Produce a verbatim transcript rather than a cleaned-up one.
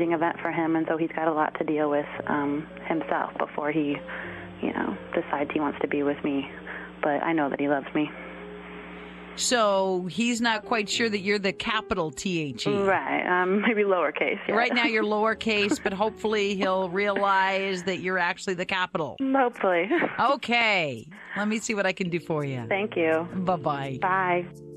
challenging event for him, and so he's got a lot to deal with um, himself before he, you know, decides he wants to be with me. But I know that he loves me. So he's not quite sure that you're the capital T H E. Right, um, maybe lowercase. Yeah. Right now you're lowercase, but hopefully he'll realize that you're actually the capital. Hopefully. Okay. Let me see what I can do for you. Thank you. Bye-bye. Bye.